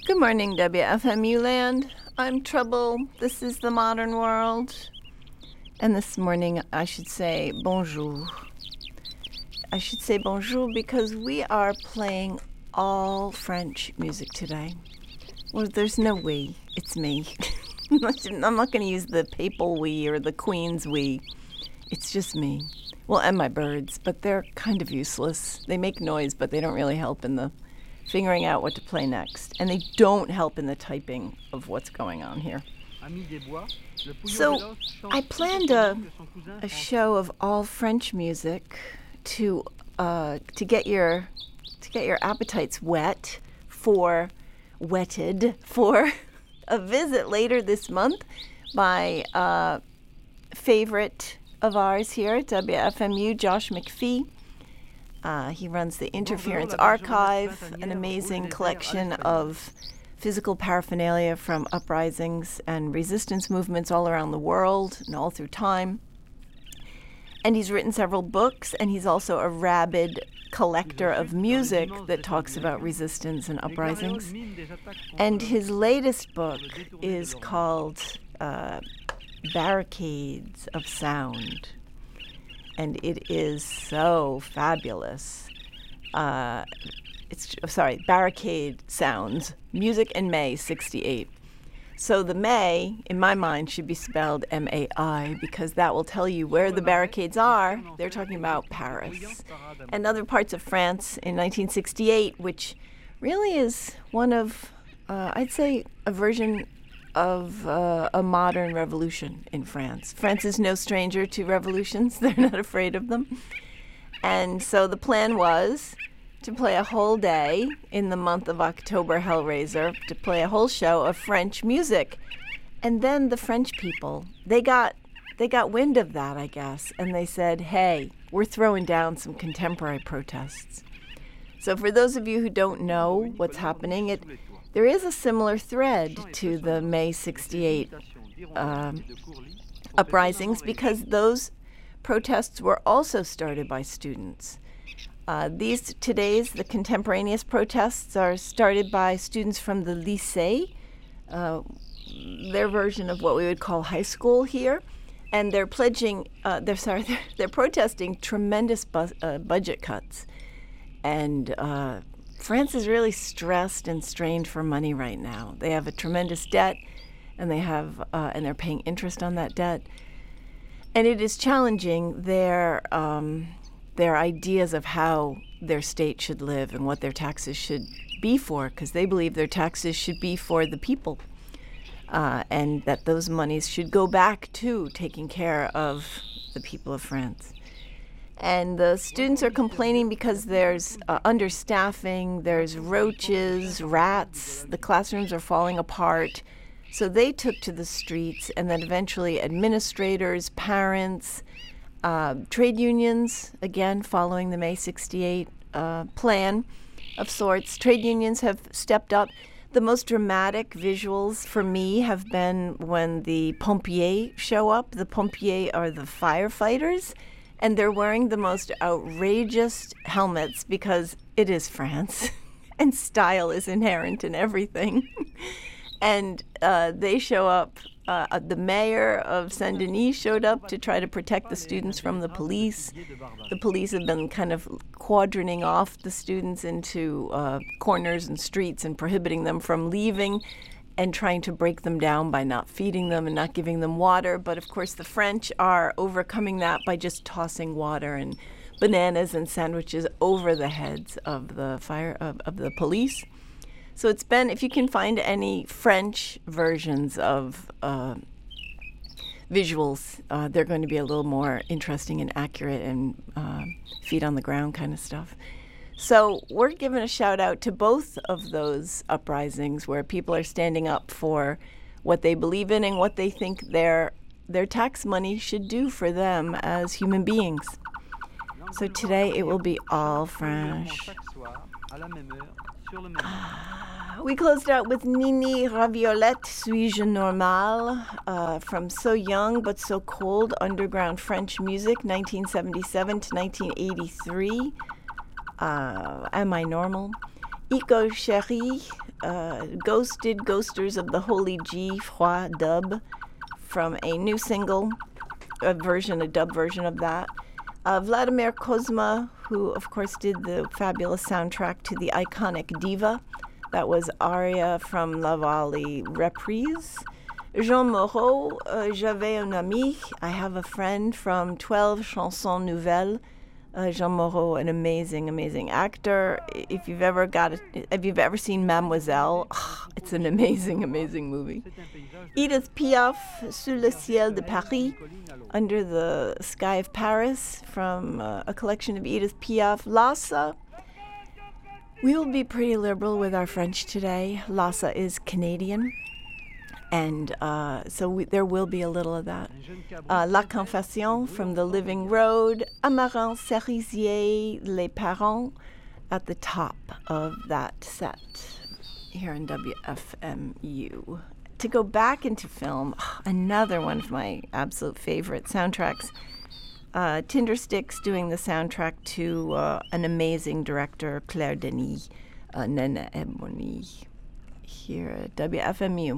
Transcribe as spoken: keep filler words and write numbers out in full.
Good morning, W F M U land. I'm Trouble. This is the modern world. And this morning, I should say bonjour. I should say bonjour because we are playing all French music today. Well, there's no we. It's me. I'm not going to use the papal we or the queen's we. It's just me. Well, and my birds, but they're kind of useless. They make noise, but they don't really help in the figuring out what to play next. And they don't help in the typing of what's going on here. So I planned a, a show of all French music to uh, to get your to get your appetites wet for wetted for a visit later this month by a favorite of ours here at W F M U, Josh McPhee. Uh, he runs the Interference Archive, an amazing collection of physical paraphernalia from uprisings and resistance movements all around the world and all through time. And he's written several books, and he's also a rabid collector of music that talks about resistance and uprisings. And his latest book is called uh, Barricades of Sound. And it is so fabulous. Uh, it's sorry, Barricade Sounds, Music in May, sixty-eight. So the May, in my mind, should be spelled M A I because that will tell you where the barricades are. They're talking about Paris and other parts of France in nineteen sixty-eight, which really is one of, uh, I'd say, a version of uh, a modern revolution in France. France is no stranger to revolutions. They're not afraid of them. And so the plan was to play a whole day in the month of October, Hellraiser, to play a whole show of French music. And then the French people, they got they got wind of that, I guess, and they said, hey, we're throwing down some contemporary protests. So for those of you who don't know what's happening, it there is a similar thread to the May sixty-eight um, uprisings because those protests were also started by students. Uh, these today's, the contemporaneous protests are started by students from the lycée, uh, their version of what we would call high school here, and they're pledging, uh, they're sorry, they're, they're protesting tremendous bu- uh, budget cuts. And uh, France is really stressed and strained for money right now. They have a tremendous debt, and they have, uh, and they're paying interest on that debt. And it is challenging their um, their ideas of how their state should live and what their taxes should be for, because they believe their taxes should be for the people, uh, and that those monies should go back to taking care of the people of France. And the students are complaining because there's uh, understaffing, there's roaches, rats, the classrooms are falling apart. So they took to the streets, and then eventually administrators, parents, uh, trade unions, again following the May sixty-eight uh, plan of sorts. Trade unions have stepped up. The most dramatic visuals for me have been when the pompiers show up. The pompiers are the firefighters. And they're wearing the most outrageous helmets because it is France, and style is inherent in everything. And uh, they show up, uh, the mayor of Saint-Denis showed up to try to protect the students from the police. The police have been kind of quadrant off the students into uh, corners and streets and prohibiting them from leaving, and trying to break them down by not feeding them and not giving them water. But of course the French are overcoming that by just tossing water and bananas and sandwiches over the heads of the fire of, of the police. So it's been, if you can find any French versions of uh, visuals, uh, they're going to be a little more interesting and accurate and uh, feet on the ground kind of stuff. So we're giving a shout out to both of those uprisings where people are standing up for what they believe in and what they think their their tax money should do for them as human beings. So today it will be all French. We closed out with Nini Raviolette, Suis-je normal, uh, from So Young But So Cold, Underground French Music, nineteen seventy-seven to nineteen eighty-three. Uh, Am I Normal? Eco Chérie, uh, Ghosted Ghosters of the Holy G, Froid dub, from a new single, a version, a dub version of that. Uh, Vladimir Kozma, who of course did the fabulous soundtrack to the iconic Diva. That was Aria from La Vallée Reprise. Jean Moreau, uh, J'avais un ami, I have a friend, from twelve Chansons Nouvelles. Uh, Jean Moreau, an amazing, amazing actor. If you've ever got, a, if you've ever seen Mademoiselle, oh, it's an amazing, amazing movie. Edith Piaf, Sous le ciel de Paris, Under the Sky of Paris, from uh, a collection of Edith Piaf. Lhasa. We will be pretty liberal with our French today. Lhasa is Canadian. And uh, so we, there will be a little of that. Uh, La Confession from The Living Road, Amarin Cerisier, Les Parents, at the top of that set here in W F M U. To go back into film, another one of my absolute favorite soundtracks, uh, Tindersticks doing the soundtrack to uh, an amazing director, Claire Denis, uh, Nana Ebony, here at W F M U.